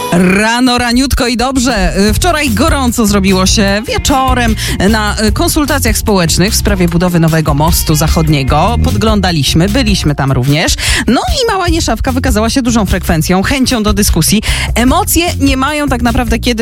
Rano, raniutko i dobrze. Wczoraj gorąco zrobiło się wieczorem na konsultacjach społecznych w sprawie budowy nowego mostu zachodniego. Podglądaliśmy, byliśmy tam również. No i mała Nieszawka wykazała się dużą frekwencją, chęcią do dyskusji. Emocje nie mają tak naprawdę kiedy